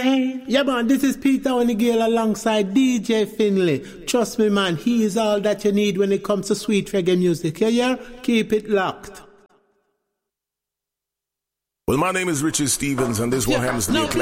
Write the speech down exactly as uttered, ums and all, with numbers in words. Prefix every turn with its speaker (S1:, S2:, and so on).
S1: Yeah, man, this is Peter Onigale alongside D J Finley. Trust me, man, he is all that you need when it comes to sweet reggae music. Yeah, yeah? Keep it locked.
S2: Well, my name is Richard Stevens, and this one happens to be a